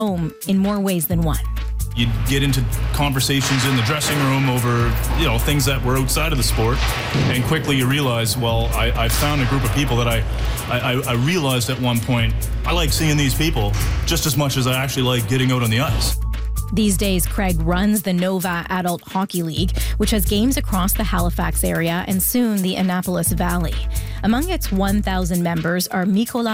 home in more ways than one. You'd get into conversations in the dressing room over, things that were outside of the sport, and quickly you realize, I found a group of people that I realized at one point, I like seeing these people just as much as I actually like getting out on the ice. These days, Craig runs the Nova Adult Hockey League, which has games across the Halifax area and soon the Annapolis Valley. Among its 1,000 members are Mykola